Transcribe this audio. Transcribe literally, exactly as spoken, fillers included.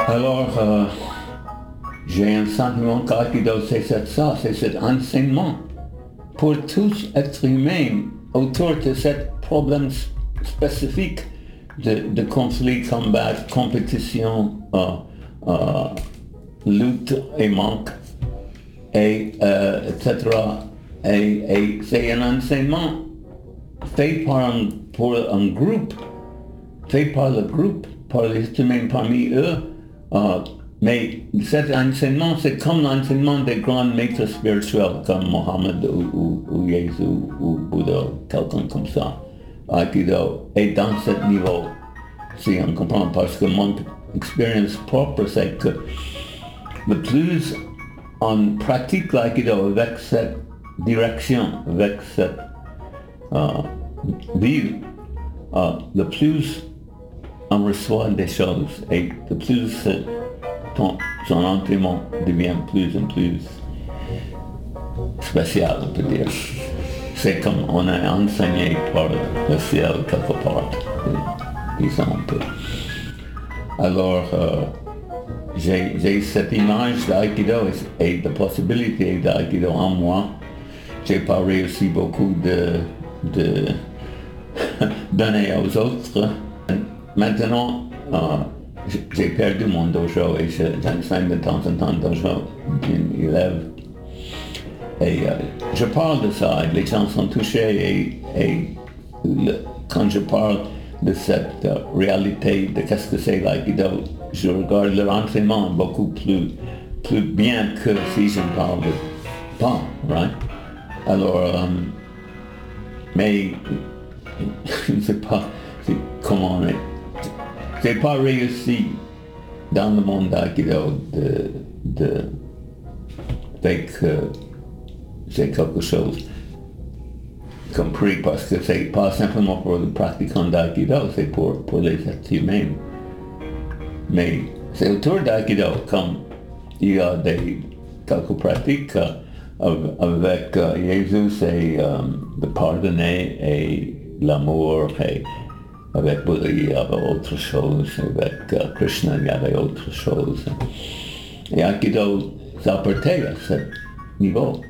Alors, euh, j'ai un sentiment qu'Aikido, c'est ça, c'est cet enseignement pour tous êtres humains autour de ce problème spécifique de, de conflit, combat, compétition, euh, euh, lutte et manque, et, euh, et cetera. Et, et c'est un enseignement fait par un, pour un groupe, fait par le groupe, par les êtres humains parmi eux. Euh, mais cet enseignement, c'est comme l'enseignement des grands maîtres spirituels comme Mohammed ou, ou, ou Jésus ou Bouddha, quelqu'un comme ça. Aikido est dans ce niveau, si on comprend, parce que mon expérience propre, c'est que le plus on pratique l'Aikido avec cette direction, avec cette euh, vie, euh, le plus on reçoit des choses et le plus ton, son entraînement devient plus en plus spécial, on peut dire. C'est comme on est enseigné par le ciel quelque part, disons un peu. Alors, euh, j'ai, j'ai cette image d'Aikido et, et de possibilité d'Aikido en moi. J'ai pas réussi beaucoup de, de donner aux autres. Maintenant, euh, j'ai perdu mon dojo et j'enseigne de temps en temps dojo d'une élève. Et euh, je parle de ça et les gens sont touchés et, et le, quand je parle de cette uh, réalité de qu'est-ce que c'est l'Aikido, je regarde leur entraînement beaucoup plus, plus bien que si je ne parle pas, right? Alors, um, mais je ne sais pas comment, mais j'ai pas réussi dans le monde d'Aikido de, de, avec euh, c'est quelque chose compris parce que c'est pas simplement pour le pratiquant d'Aikido, c'est pour, pour les êtres humains. Mais c'est autour d'Aikido comme il y a des quelques pratiques euh, avec euh, Jésus et euh, de pardonner et l'amour et avec Bouddha il y avait autre chose, avec euh, Krishna il y avait autre chose. Et Aikido s'apportait à ce niveau.